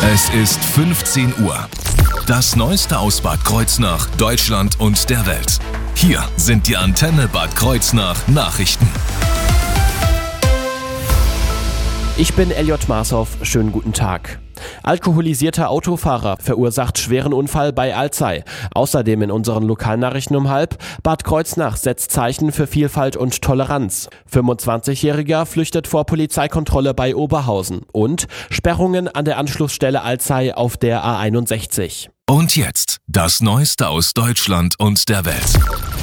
Es ist 15 Uhr. Das Neueste aus Bad Kreuznach, Deutschland und der Welt. Hier sind die Antenne Bad Kreuznach Nachrichten. Ich bin Elliot Marshoff, schönen guten Tag. Alkoholisierter Autofahrer verursacht schweren Unfall bei Alzey. Außerdem in unseren Lokalnachrichten um 12:30: Bad Kreuznach setzt Zeichen für Vielfalt und Toleranz. 25-Jähriger flüchtet vor Polizeikontrolle bei Oberhausen. Und Sperrungen an der Anschlussstelle Alzey auf der A61. Und jetzt das Neueste aus Deutschland und der Welt.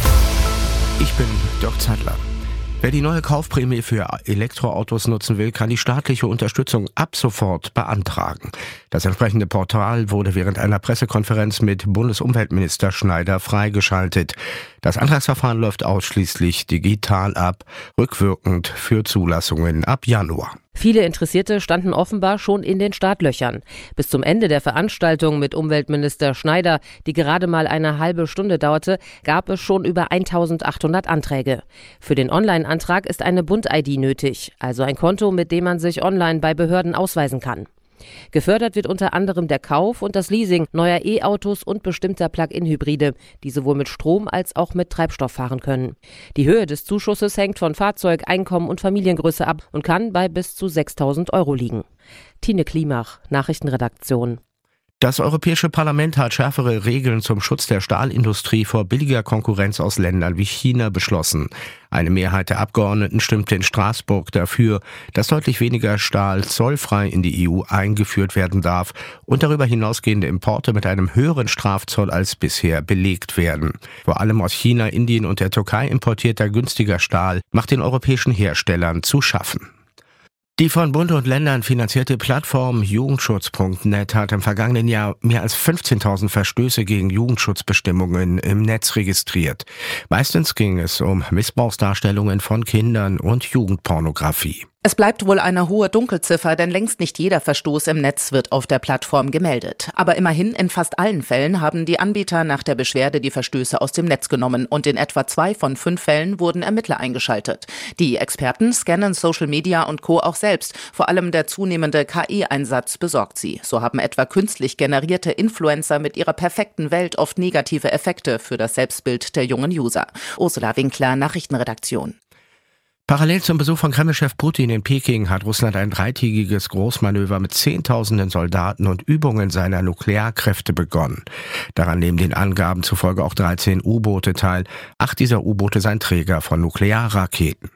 Ich bin Dirk Zeitler. Wer die neue Kaufprämie für Elektroautos nutzen will, kann die staatliche Unterstützung ab sofort beantragen. Das entsprechende Portal wurde während einer Pressekonferenz mit Bundesumweltminister Schneider freigeschaltet. Das Antragsverfahren läuft ausschließlich digital ab, rückwirkend für Zulassungen ab Januar. Viele Interessierte standen offenbar schon in den Startlöchern. Bis zum Ende der Veranstaltung mit Umweltminister Schneider, die gerade mal eine halbe Stunde dauerte, gab es schon über 1800 Anträge. Für den Online-Antrag ist eine Bund-ID nötig, also ein Konto, mit dem man sich online bei Behörden ausweisen kann. Gefördert wird unter anderem der Kauf und das Leasing neuer E-Autos und bestimmter Plug-in-Hybride, die sowohl mit Strom als auch mit Treibstoff fahren können. Die Höhe des Zuschusses hängt von Fahrzeug, Einkommen und Familiengröße ab und kann bei bis zu 6.000 € liegen. Tine Klimach, Nachrichtenredaktion. Das Europäische Parlament hat schärfere Regeln zum Schutz der Stahlindustrie vor billiger Konkurrenz aus Ländern wie China beschlossen. Eine Mehrheit der Abgeordneten stimmte in Straßburg dafür, dass deutlich weniger Stahl zollfrei in die EU eingeführt werden darf und darüber hinausgehende Importe mit einem höheren Strafzoll als bisher belegt werden. Vor allem aus China, Indien und der Türkei importierter günstiger Stahl macht den europäischen Herstellern zu schaffen. Die von Bund und Ländern finanzierte Plattform Jugendschutz.net hat im vergangenen Jahr mehr als 15.000 Verstöße gegen Jugendschutzbestimmungen im Netz registriert. Meistens ging es um Missbrauchsdarstellungen von Kindern und Jugendpornografie. Es bleibt wohl eine hohe Dunkelziffer, denn längst nicht jeder Verstoß im Netz wird auf der Plattform gemeldet. Aber immerhin in fast allen Fällen haben die Anbieter nach der Beschwerde die Verstöße aus dem Netz genommen und in etwa 2 von 5 Fällen wurden Ermittler eingeschaltet. Die Experten scannen Social Media und Co. auch selbst. Vor allem der zunehmende KI-Einsatz besorgt sie. So haben etwa künstlich generierte Influencer mit ihrer perfekten Welt oft negative Effekte für das Selbstbild der jungen User. Ursula Winkler, Nachrichtenredaktion. Parallel zum Besuch von Kremlchef Putin in Peking hat Russland ein 3-tägiges Großmanöver mit Zehntausenden Soldaten und Übungen seiner Nuklearkräfte begonnen. Daran nehmen den Angaben zufolge auch 13 U-Boote teil. 8 dieser U-Boote seien Träger von Nuklearraketen.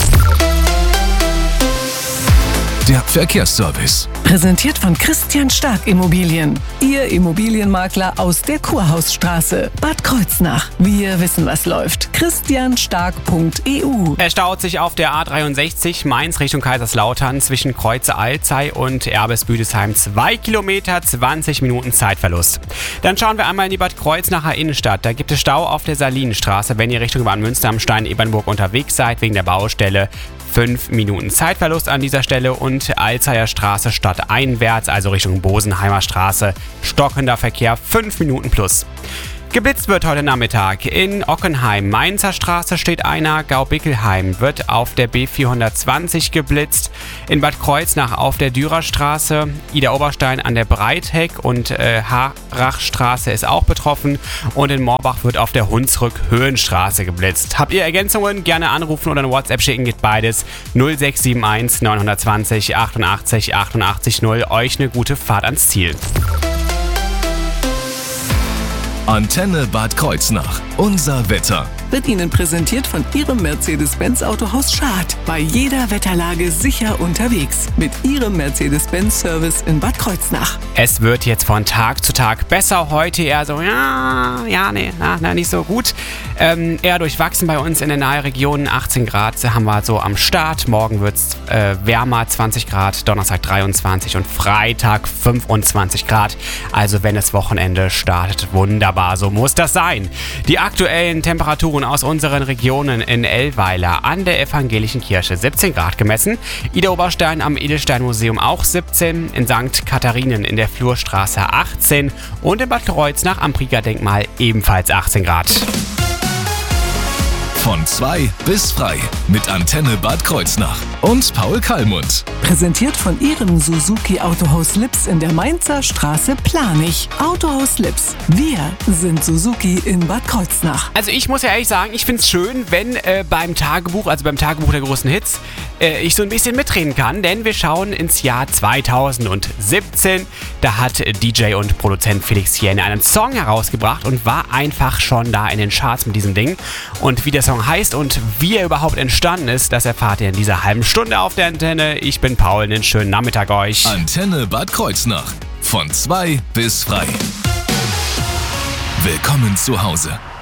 Der Verkehrsservice. Präsentiert von Christian Stark Immobilien. Ihr Immobilienmakler aus der Kurhausstraße. Bad Kreuznach. Wir wissen, was läuft. christianstark.eu. Es staut sich auf der A63 Mainz Richtung Kaiserslautern zwischen Kreuze Alzey und Erbes-Büdesheim 2 Kilometer, 20 Minuten Zeitverlust. Dann schauen wir einmal in die Bad Kreuznacher Innenstadt. Da gibt es Stau auf der Salinenstraße, wenn ihr Richtung Bad Münster am Stein-Ebernburg unterwegs seid, wegen der Baustelle. 5 Minuten Zeitverlust an dieser Stelle und Alzeyer Straße stadteinwärts, also Richtung Bosenheimer Straße, stockender Verkehr, 5 Minuten plus. Geblitzt wird heute Nachmittag. In Ockenheim, Mainzer Straße steht einer, Gaubickelheim wird auf der B420 geblitzt. In Bad Kreuznach auf der Dürerstraße, Ida-Oberstein an der Breitheck und Harachstraße ist auch betroffen. Und in Morbach wird auf der Hunsrück-Höhenstraße geblitzt. Habt ihr Ergänzungen? Gerne anrufen oder eine WhatsApp schicken, geht beides. 0671 920 88 88 0. Euch eine gute Fahrt ans Ziel. Antenne Bad Kreuznach. Unser Wetter. Wird Ihnen präsentiert von Ihrem Mercedes-Benz Autohaus Schad. Bei jeder Wetterlage sicher unterwegs. Mit Ihrem Mercedes-Benz-Service in Bad Kreuznach. Es wird jetzt von Tag zu Tag besser. Heute eher so, nicht so gut. Eher durchwachsen bei uns in den Nahregionen. 18 Grad haben wir so am Start. Morgen wird es wärmer, 20 Grad. Donnerstag 23 und Freitag 25 Grad. Also wenn das Wochenende startet, wunderbar. So muss das sein. Die aktuellen Temperaturen aus unseren Regionen: in Ellweiler an der Evangelischen Kirche 17 Grad gemessen, Ida-Oberstein am Edelstein-Museum auch 17, in St. Katharinen in der Flurstraße 18 und in Bad Kreuznach am Prieger-Denkmal ebenfalls 18 Grad. Von 2 bis frei mit Antenne Bad Kreuznach. und Paul Kallmund. Präsentiert von Ihrem Suzuki Autohaus Lips in der Mainzer Straße Planich. Autohaus Lips. Wir sind Suzuki in Bad Kreuznach. Also ich muss ja ehrlich sagen, ich finde es schön, wenn beim Tagebuch der großen Hits, ich so ein bisschen mitreden kann, denn wir schauen ins Jahr 2017. Da hat DJ und Produzent Felix Jähn einen Song herausgebracht und war einfach schon da in den Charts mit diesem Ding. Und wie der Song heißt und wie er überhaupt entstanden ist, das erfahrt ihr in dieser halben Stunde auf der Antenne. Ich bin Paul, einen schönen Nachmittag euch. Antenne Bad Kreuznach. Von 2 bis frei. Willkommen zu Hause.